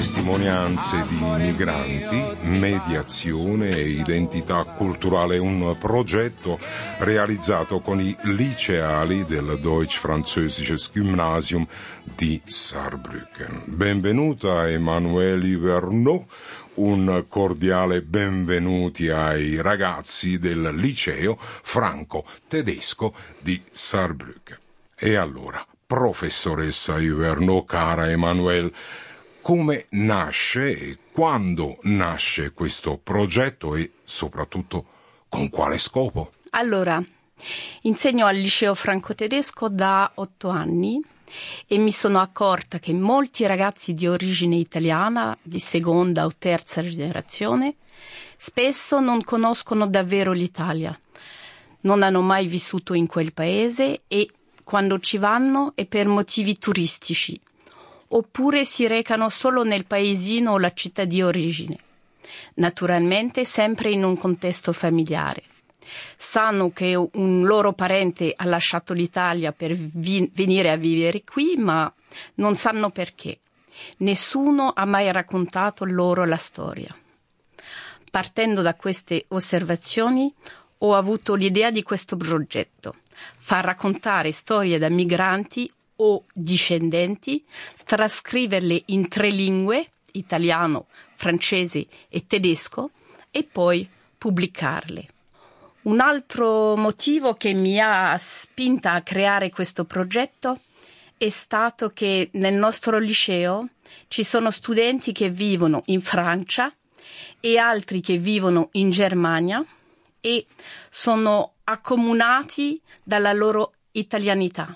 testimonianze di migranti, mediazione e identità culturale, un progetto realizzato con i liceali del Deutsch-Französisches Gymnasium di Saarbrücken. Benvenuta Emmanuelle Yverneau, un cordiale benvenuti ai ragazzi del liceo franco-tedesco di Saarbrücken. E allora, professoressa Yverneau, cara Emmanuelle, come nasce e quando nasce questo progetto e soprattutto con quale scopo? Allora, insegno al liceo franco-tedesco da 8 anni e mi sono accorta che molti ragazzi di origine italiana, di seconda o terza generazione, spesso non conoscono davvero l'Italia. Non hanno mai vissuto in quel paese e quando ci vanno è per motivi turistici, oppure si recano solo nel paesino o la città di origine, naturalmente sempre in un contesto familiare. Sanno che un loro parente ha lasciato l'Italia per venire a vivere qui, ma non sanno perché. Nessuno ha mai raccontato loro la storia. Partendo da queste osservazioni, ho avuto l'idea di questo progetto: far raccontare storie da migranti o discendenti, trascriverle in 3 lingue, italiano, francese e tedesco, e poi pubblicarle. Un altro motivo che mi ha spinta a creare questo progetto è stato che nel nostro liceo ci sono studenti che vivono in Francia e altri che vivono in Germania e sono accomunati dalla loro italianità.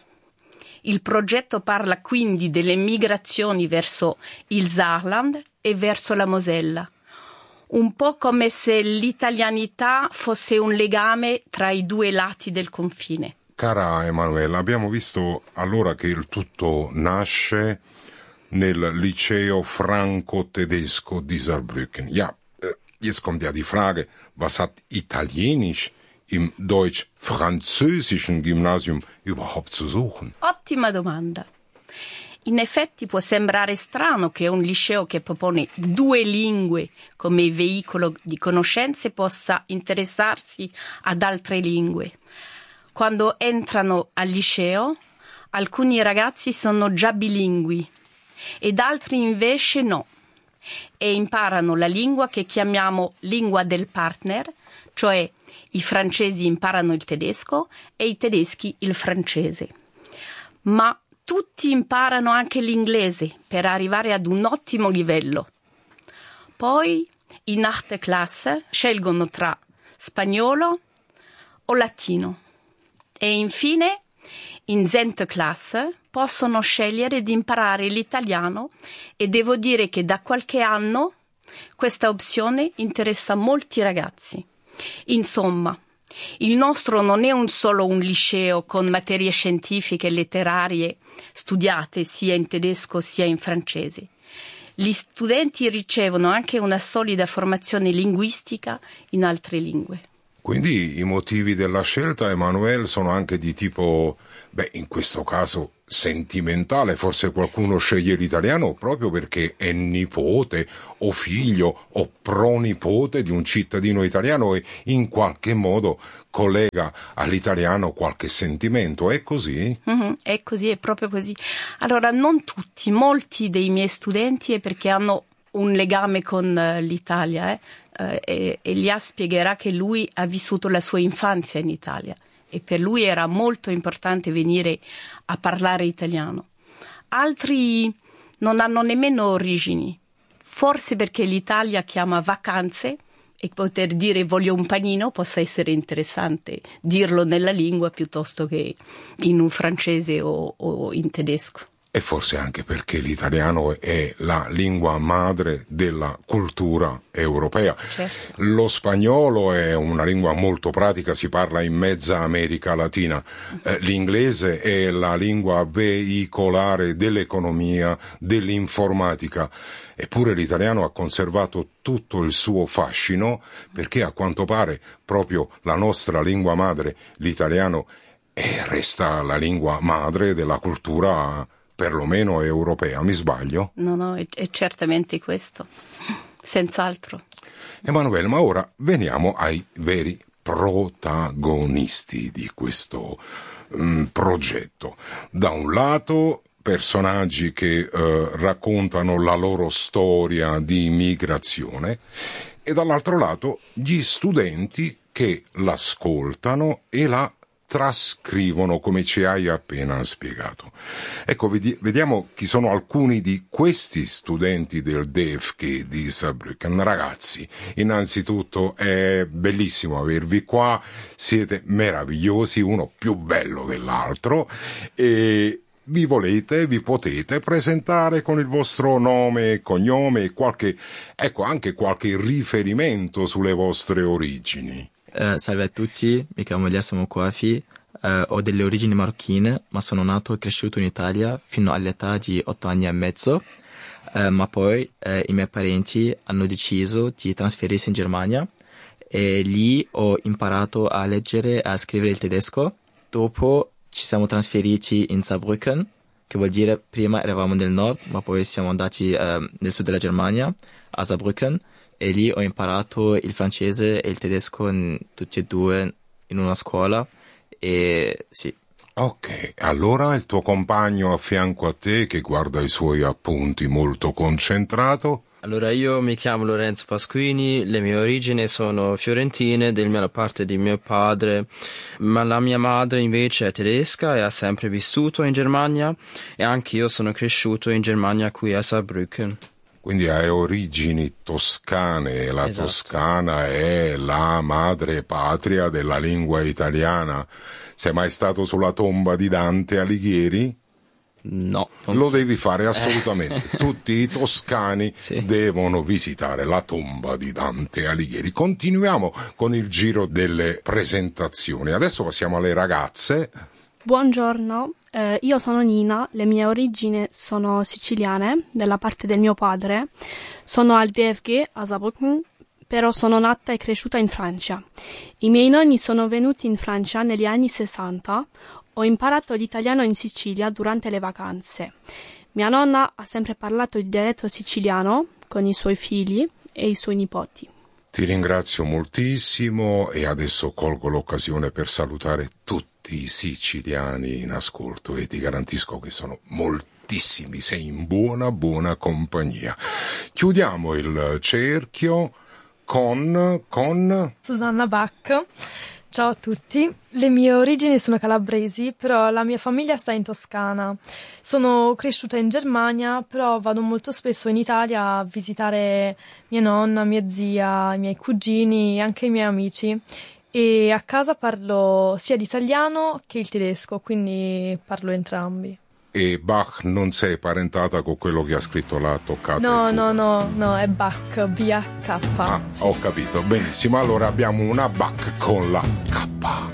Il progetto parla quindi delle migrazioni verso il Saarland e verso la Mosella, un po' come se l'italianità fosse un legame tra i 2 lati del confine. Cara Emanuela, abbiamo visto allora che il tutto nasce nel liceo franco-tedesco di Saarbrücken. Ja, jetzt kommt ja die Frage, was hat Italienisch im Deutsch-Französischen Gymnasium überhaupt zu suchen? Ottima domanda. In effetti può sembrare strano che un liceo che propone 2 lingue come veicolo di conoscenze possa interessarsi ad altre lingue. Quando entrano al liceo, alcuni ragazzi sono già bilingui ed altri invece no, e imparano la lingua che chiamiamo lingua del partner, cioè i francesi imparano il tedesco e i tedeschi il francese. Ma tutti imparano anche l'inglese per arrivare ad un ottimo livello. Poi, in arte classe, scelgono tra spagnolo o latino. E infine, in Zente classe, possono scegliere di imparare l'italiano e devo dire che da qualche anno questa opzione interessa molti ragazzi. Insomma, il nostro non è solo un liceo con materie scientifiche e letterarie studiate sia in tedesco sia in francese. Gli studenti ricevono anche una solida formazione linguistica in altre lingue. Quindi i motivi della scelta, Emanuele, sono anche di tipo, in questo caso sentimentale. Forse qualcuno sceglie l'italiano proprio perché è nipote o figlio o pronipote di un cittadino italiano e in qualche modo collega all'italiano qualche sentimento. È così? È così, è proprio così. Allora, non tutti, molti dei miei studenti è perché hanno un legame con l'Italia, e Elia spiegherà che lui ha vissuto la sua infanzia in Italia e per lui era molto importante venire a parlare italiano. Altri non hanno nemmeno origini, forse perché l'Italia chiama vacanze e poter dire voglio un panino possa essere interessante dirlo nella lingua piuttosto che in un francese o in tedesco. E forse anche perché l'italiano è la lingua madre della cultura europea. Certo. Lo spagnolo è una lingua molto pratica, si parla in mezza America Latina. L'inglese è la lingua veicolare dell'economia, dell'informatica. Eppure l'italiano ha conservato tutto il suo fascino perché a quanto pare proprio la nostra lingua madre, l'italiano, resta la lingua madre della cultura perlomeno europea, mi sbaglio? No, è certamente questo, senz'altro. Emanuele, ma ora veniamo ai veri protagonisti di questo progetto. Da un lato personaggi che raccontano la loro storia di migrazione e dall'altro lato gli studenti che l'ascoltano e la trascrivono, come ci hai appena spiegato. Ecco, vediamo chi sono alcuni di questi studenti del DEFG di Saarbrücken. Ragazzi, innanzitutto è bellissimo avervi qua, siete meravigliosi, uno più bello dell'altro, e vi potete presentare con il vostro nome e cognome e anche qualche riferimento sulle vostre origini. Salve a tutti, mi chiamo Elias Mokwafi, ho delle origini marocchine, ma sono nato e cresciuto in Italia fino all'età di 8 anni e mezzo, ma poi i miei parenti hanno deciso di trasferirsi in Germania e lì ho imparato a leggere e a scrivere il tedesco. Dopo ci siamo trasferiti in Saarbrücken, che vuol dire prima eravamo nel nord, ma poi siamo andati nel sud della Germania, a Saarbrücken, e lì ho imparato il francese e il tedesco tutti e due in una scuola, e sì. Ok, allora il tuo compagno a fianco a te che guarda i suoi appunti molto concentrato. Allora, io mi chiamo Lorenzo Pasquini, le mie origini sono fiorentine, della parte di mio padre, ma la mia madre invece è tedesca e ha sempre vissuto in Germania, e anche io sono cresciuto in Germania qui a Saarbrücken. Quindi hai origini toscane, e la Esatto. Toscana è la madre patria della lingua italiana. Sei mai stato sulla tomba di Dante Alighieri? No. Lo devi fare assolutamente. Tutti i toscani Sì. devono visitare la tomba di Dante Alighieri. Continuiamo con il giro delle presentazioni. Adesso passiamo alle ragazze. Buongiorno, io sono Nina, le mie origini sono siciliane, della parte del mio padre. Sono al DFG a Saarbrücken, però sono nata e cresciuta in Francia. I miei nonni sono venuti in Francia negli anni 60. Ho imparato l'italiano in Sicilia durante le vacanze. Mia nonna ha sempre parlato il dialetto siciliano con i suoi figli e i suoi nipoti. Ti ringrazio moltissimo e adesso colgo l'occasione per salutare tutti i siciliani in ascolto e ti garantisco che sono moltissimi, sei in buona compagnia. Chiudiamo il cerchio con Susanna Bach. Ciao a tutti, le mie origini sono calabresi, però la mia famiglia sta in Toscana. Sono cresciuta in Germania, però vado molto spesso in Italia a visitare mia nonna, mia zia, i miei cugini e anche i miei amici. E a casa parlo sia l'italiano che il tedesco, quindi parlo entrambi. E Bach non sei parentata con quello che ha scritto la toccata? No, è Bach, B-H-K. Ah, ho capito, benissimo, allora abbiamo una Bach con la K.